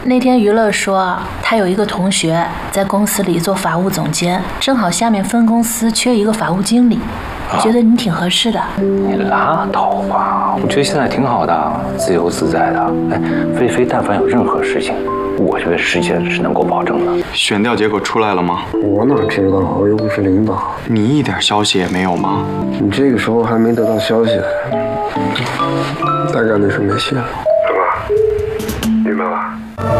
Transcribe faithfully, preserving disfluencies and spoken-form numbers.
那天娱乐说，他有一个同学在公司里做法务总监，正好下面分公司缺一个法务经理，我觉得你挺合适的。 你拉倒吧，我觉得现在挺好的，自由自在的。哎，菲菲但凡有任何事情，我觉得师姐是能够保证的。 选调结果出来了吗？ 我哪知道，我又不是领导。 你一点消息也没有吗？ 你这个时候还没得到消息，大概率是没戏了。什么？明白了。